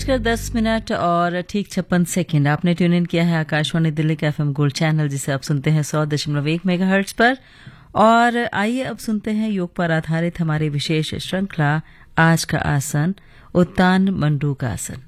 10:10 और ठीक 56 आपने ट्यून इन किया है आकाशवाणी दिल्ली का एफएम गोल्ड चैनल, जिसे आप सुनते हैं 100.1 मेगाहर्ट्ज पर। और आइए अब सुनते हैं योग पर आधारित हमारी विशेष श्रृंखला आज का आसन, उत्तान मंडूक आसन।